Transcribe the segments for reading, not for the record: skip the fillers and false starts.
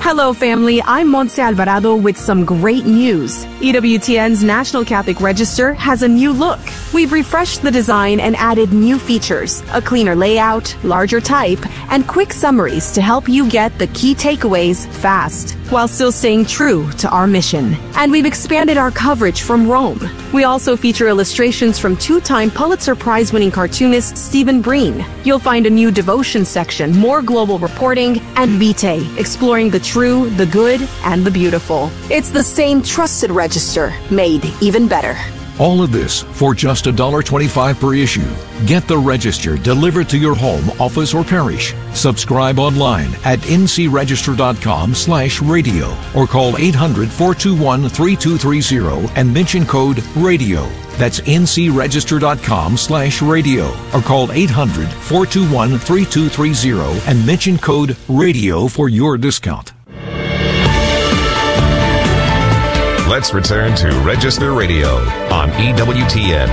Hello, family. I'm Montse Alvarado with some great news. EWTN's National Catholic Register has a new look. We've refreshed the design and added new features, a cleaner layout, larger type, and quick summaries to help you get the key takeaways fast, while still staying true to our mission. And we've expanded our coverage from Rome. We also feature illustrations from two-time Pulitzer Prize-winning cartoonist Stephen Breen. You'll find a new devotion section, more global reporting, and Vitae, exploring the true, the good, and the beautiful. It's the same trusted register, made even better. All of this for just $1.25 per issue. Get the Register delivered to your home, office, or parish. Subscribe online at ncregister.com/radio or call 800-421-3230 and mention code RADIO. That's ncregister.com/radio or call 800-421-3230 and mention code RADIO for your discount. Let's return to Register Radio on EWTN.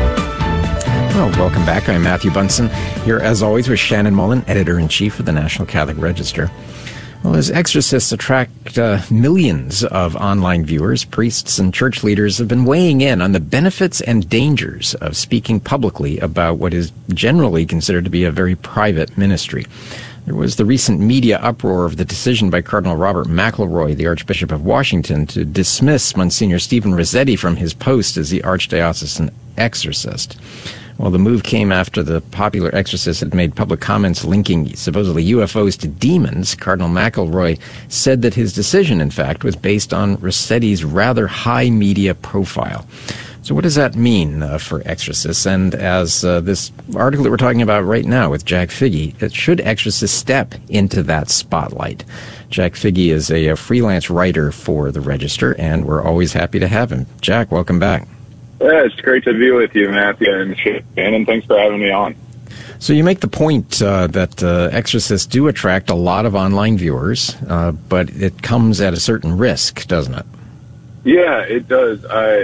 Well, welcome back. I'm Matthew Bunson, here as always with Shannon Mullen, Editor-in-Chief of the National Catholic Register. Well, as exorcists attract millions of online viewers, priests and church leaders have been weighing in on the benefits and dangers of speaking publicly about what is generally considered to be a very private ministry. There was the recent media uproar of the decision by Cardinal Robert McElroy, the Archbishop of Washington, to dismiss Monsignor Stephen Rossetti from his post as the Archdiocesan exorcist. Well, the move came after the popular exorcist had made public comments linking supposedly UFOs to demons. Cardinal McElroy said that his decision, in fact, was based on Rossetti's rather high media profile. So what does that mean for exorcists? And as this article that we're talking about right now with Jack Figge, should exorcists step into that spotlight? Jack Figge is a freelance writer for the Register, and we're always happy to have him. Jack, welcome back. Yeah, it's great to be with you, Matthew, and Shannon, thanks for having me on. So you make the point that exorcists do attract a lot of online viewers, but it comes at a certain risk, doesn't it? Yeah, it does.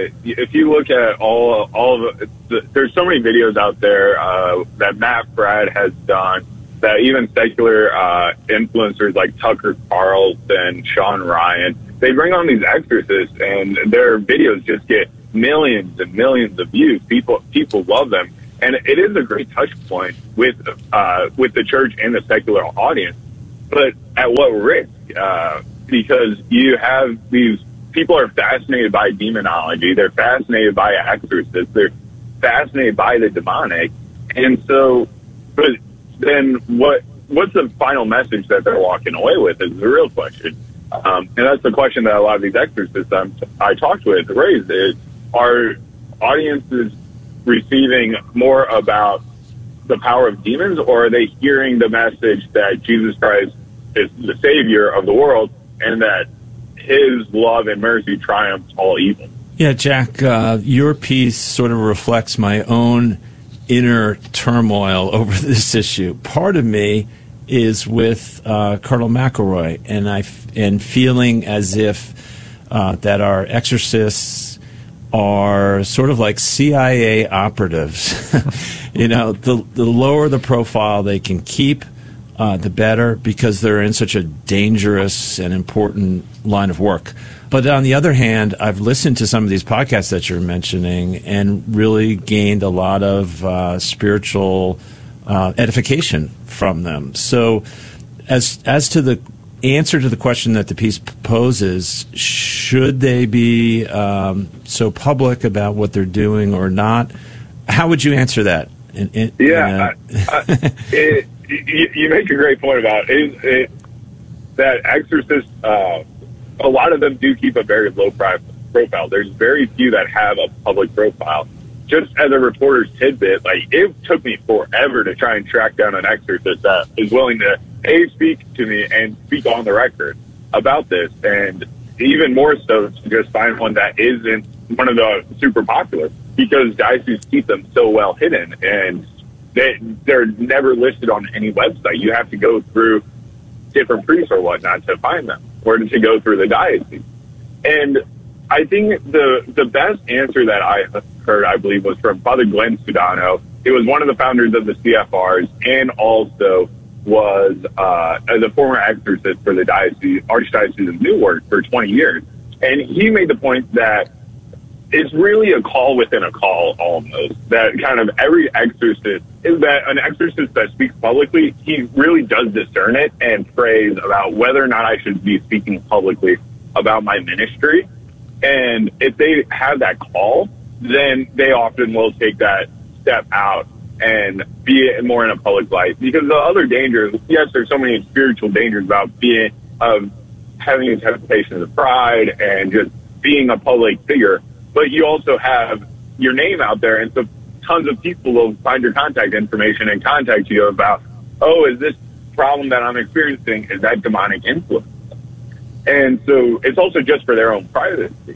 If you look at all of it, there's so many videos out there that Matt Fradd has done, that even secular influencers like Tucker Carlson, Sean Ryan, they bring on these exorcists, and their videos just get millions and millions of views. People love them, and it is a great touch point with the church and the secular audience. But at what risk? Because you have these people are fascinated by demonology. They're fascinated by exorcists. They're fascinated by the demonic. And so, but then what's the final message that they're walking away with is the real question. And that's the question that a lot of these exorcists I talked with raised is, are audiences receiving more about the power of demons, or are they hearing the message that Jesus Christ is the Savior of the world and that His love and mercy triumphs all evil? Yeah, Jack, your piece sort of reflects my own inner turmoil over this issue. Part of me is with Cardinal McElroy, and feeling as if that our exorcists are sort of like CIA operatives. You know, the lower the profile they can keep, the better, because they're in such a dangerous and important line of work. But on the other hand, I've listened to some of these podcasts that you're mentioning and really gained a lot of spiritual edification from them. So as to the answer to the question that the piece poses, should they be so public about what they're doing or not? How would you answer that? You make a great point about it, that exorcists, a lot of them do keep a very low profile. There's very few that have a public profile. Just as a reporter's tidbit, like, it took me forever to try and track down an exorcist that is willing to speak to me and speak on the record about this, and even more so to just find one that isn't one of the super popular, because dioceses keep them so well hidden, and they're never listed on any website. You have to go through different priests or whatnot to find them, or to go through the diocese. And I think the best answer that I heard, I believe, was from Father Glenn Sudano. He was one of the founders of the CFRs and also was the former exorcist for the Archdiocese of Newark for 20 years. And he made the point that it's really a call within a call almost, that kind of every exorcist, is that an exorcist that speaks publicly, he really does discern it and prays about whether or not I should be speaking publicly about my ministry. And if they have that call, then they often will take that step out and be more in a public light. Because the other dangers, yes, there's so many spiritual dangers about having a temptation of pride and just being a public figure, but you also have your name out there, and so tons of people will find your contact information and contact you about, oh, is this problem that I'm experiencing, is that demonic influence? And so it's also just for their own privacy.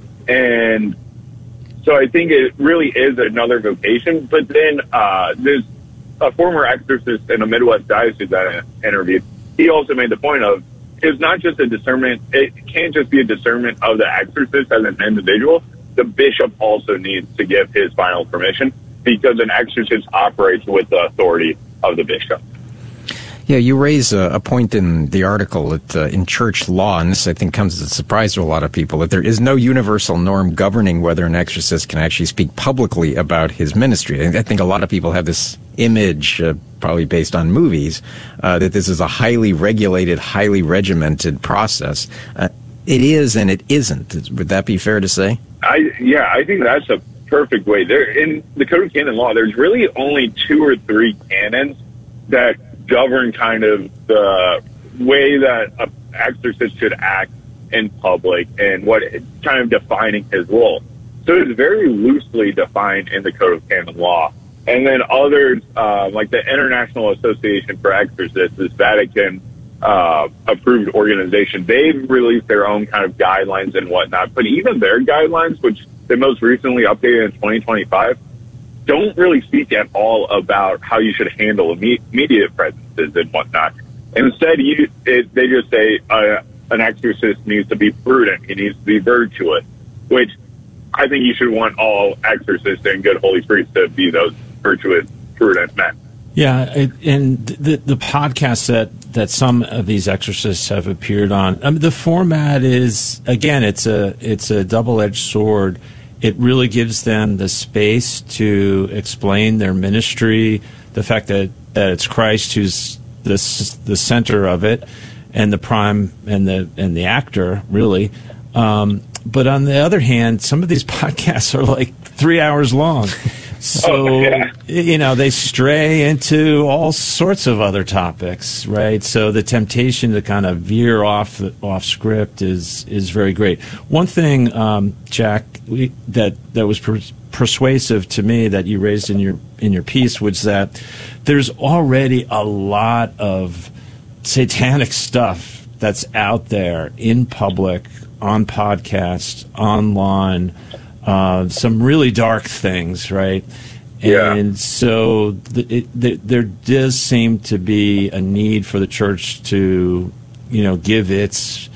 And so I think it really is another vocation. But then there's a former exorcist in a Midwest diocese that I interviewed. He also made the point of, it's not just a discernment. It can't just be a discernment of the exorcist as an individual. The bishop also needs to give his final permission, because an exorcist operates with the authority of the bishop. Yeah, you raise a point in the article that in church law, and this I think comes as a surprise to a lot of people, that there is no universal norm governing whether an exorcist can actually speak publicly about his ministry. I think a lot of people have this image, probably based on movies, that this is a highly regulated, highly regimented process. It is and it isn't. Would that be fair to say? I think that's a perfect way. There, in the Code of Canon Law, there's really only 2 or 3 canons that govern kind of the way that an exorcist should act in public and what kind of defining his role. So it's very loosely defined in the Code of Canon Law. And then others, like the International Association for Exorcists, this Vatican approved organization, they've released their own kind of guidelines and whatnot. But even their guidelines, which they most recently updated in 2025, don't really speak at all about how you should handle immediate presences and whatnot. Instead, they just say an exorcist needs to be prudent. He needs to be virtuous, which I think you should want all exorcists and good holy priests to be those virtuous, prudent men. Yeah, and the podcast that some of these exorcists have appeared on, I mean, the format is, again, it's a double-edged sword. It really gives them the space to explain their ministry, the fact that it's Christ who's the center of it, and the prime and the actor, really. But on the other hand, some of these podcasts are like 3 hours long. So, they stray into all sorts of other topics, right? So the temptation to kind of veer off script is very great. One thing, Jack, that was persuasive to me that you raised in your piece was that there's already a lot of satanic stuff that's out there in public, on podcasts, online. Some really dark things, right? Yeah. And so there does seem to be a need for the church to, give its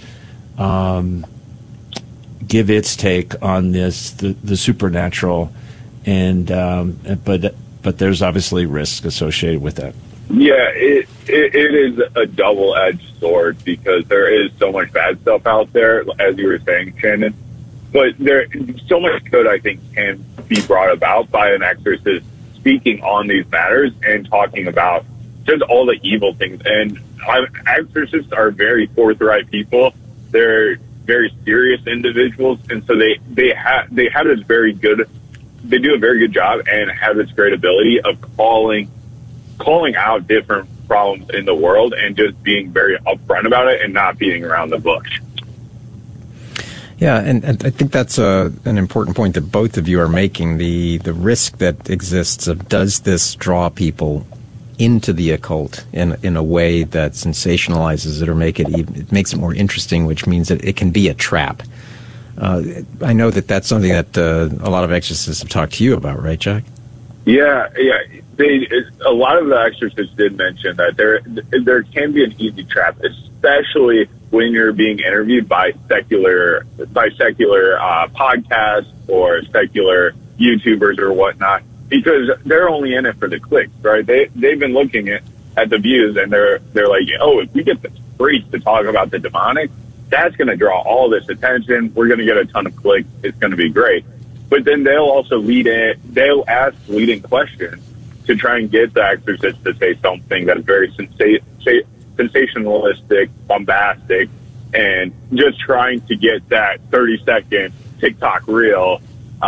take on this, the supernatural, and but there's obviously risk associated with that. Yeah, it is a double-edged sword, because there is so much bad stuff out there, as you were saying, Shannon. But so much good, I think, can be brought about by an exorcist speaking on these matters and talking about just all the evil things. And exorcists are very forthright people. They're very serious individuals, and so they have this very good. They do a very good job and have this great ability of calling out different problems in the world and just being very upfront about it and not beating around the bush. Yeah, and I think that's an important point that both of you are making. The risk that exists of, does this draw people into the occult in a way that sensationalizes it or it makes it more interesting, which means that it can be a trap. I know that's something that a lot of exorcists have talked to you about, right, Jack? Yeah. A lot of the exorcists did mention that there can be an easy trap, especially when you're being interviewed by secular podcasts or secular YouTubers or whatnot, because they're only in it for the clicks, right? They've been looking at at the views, and they're like, oh, if we get this priest to talk about the demonic, that's going to draw all this attention. We're going to get a ton of clicks. It's going to be great. But then they'll also they'll ask leading questions to try and get the exorcist to say something that is very sensationalistic, bombastic, and just trying to get that 30-second TikTok reel,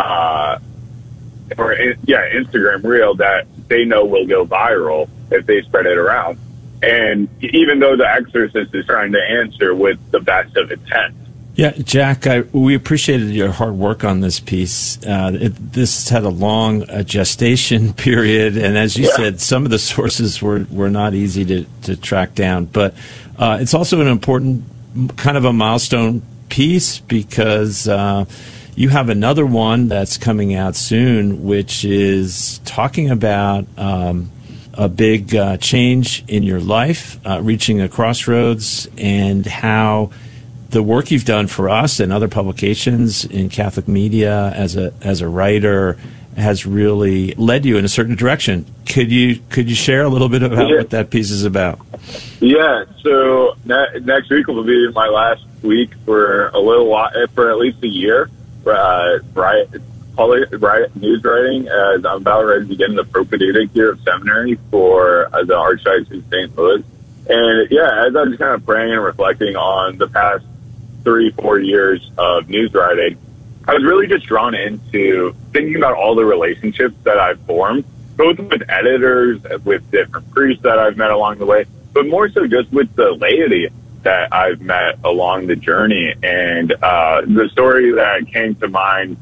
Instagram reel that they know will go viral if they spread it around. And even though the exorcist is trying to answer with the best of intent. Yeah, Jack, we appreciated your hard work on this piece. This had a long gestation period, and as you said, some of the sources were not easy to track down. But it's also an important kind of a milestone piece because you have another one that's coming out soon, which is talking about a big change in your life, reaching a crossroads, and how the work you've done for us and other publications in Catholic media as a writer has really led you in a certain direction. Could you share a little bit about what that piece is about? Yeah. So next week will be my last week for a little while, for at least a year. News writing, as I'm about ready to begin the propedeutic year of seminary for the Archdiocese of St. Louis. And as I was kind of praying and reflecting on the past 3-4 years of news writing, I was really just drawn into thinking about all the relationships that I've formed, both with editors, with different priests that I've met along the way, but more so just with the laity that I've met along the journey. And the story that came to mind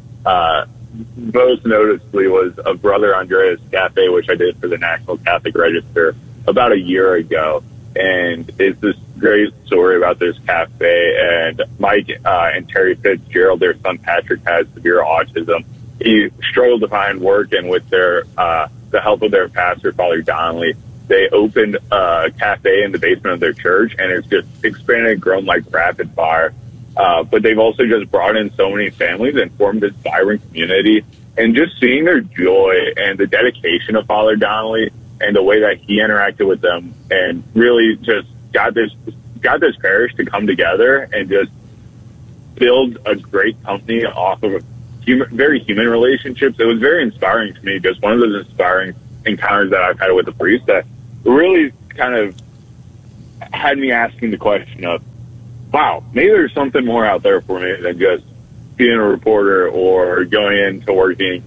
most noticeably was of Brother Andreas Cafe, which I did for the National Catholic Register about a year ago. And it's this great story about this cafe. And Mike and Terry Fitzgerald, their son Patrick, has severe autism. He struggled to find work, and with their the help of their pastor, Father Donnelly, they opened a cafe in the basement of their church, and it's just expanded and grown like rapid fire. But they've also just brought in so many families and formed this vibrant community. And just seeing their joy and the dedication of Father Donnelly and the way that he interacted with them, and really just got this parish to come together and just build a great company off of very human relationships. It was very inspiring to me, just one of those inspiring encounters that I've had with a priest that really kind of had me asking the question of, wow, maybe there's something more out there for me than just being a reporter or going into working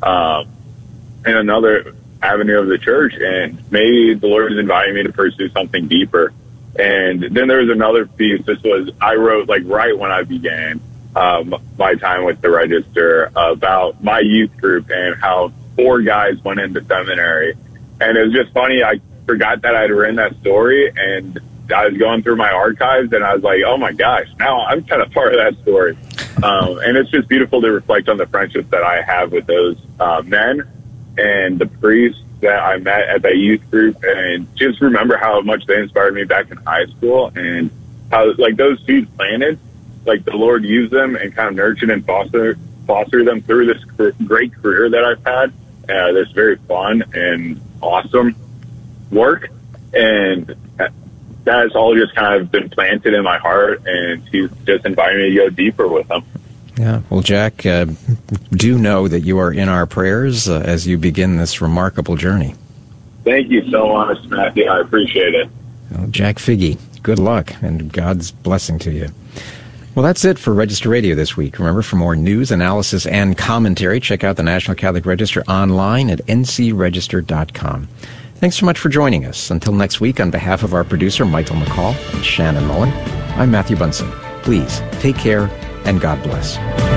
in another avenue of the church, and maybe the Lord is inviting me to pursue something deeper. And then there was another piece. I wrote right when I began my time with the Register about my youth group and how 4 guys went into seminary. And it was just funny. I forgot that I'd written that story, and I was going through my archives, and I was like, oh my gosh, now I'm kind of part of that story. And it's just beautiful to reflect on the friendships that I have with those men and the priests that I met at that youth group, and just remember how much they inspired me back in high school, and how those seeds planted, the Lord used them and kind of nurtured and foster them through this great career that I've had. This very fun and awesome work, and that's all just kind of been planted in my heart, and he's just invited me to go deeper with them. Yeah, well, Jack, do know that you are in our prayers as you begin this remarkable journey. Thank you so much, Matthew. I appreciate it. Well, Jack Figge, good luck, and God's blessing to you. Well, that's it for Register Radio this week. Remember, for more news, analysis, and commentary, check out the National Catholic Register online at ncregister.com. Thanks so much for joining us. Until next week, on behalf of our producer, Michael McCall, and Shannon Mullen, I'm Matthew Bunson. Please take care, and God bless.